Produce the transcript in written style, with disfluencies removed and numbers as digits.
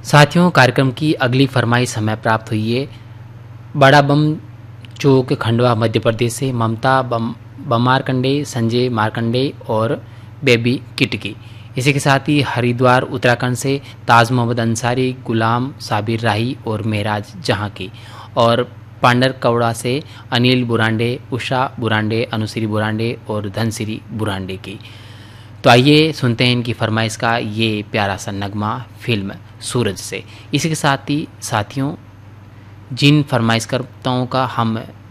साथियों, कार्यक्रम की अगली फरमाइश हमें प्राप्त हुई है बड़ा बम चौक, खंडवा, मध्य प्रदेश से ममता बमारकंडे, संजय मारकंडे और बेबी किट की। इसी के साथ ही हरिद्वार उत्तराखंड से ताज मोहम्मद अंसारी, गुलाम साबिर राही और मेराज जहां की। और पांडर कौड़ा से अनिल बुरांडे, उषा बुरांडे, अनुश्री बुरांडे और धनश्री बुरांडे की। तो आइए सुनते हैं इनकी फरमाइश का ये प्यारा सा नगमा फिल्म सूरज से। इसी के साथ ही साथियों, जिन फरमाइशकर्ताओं का हम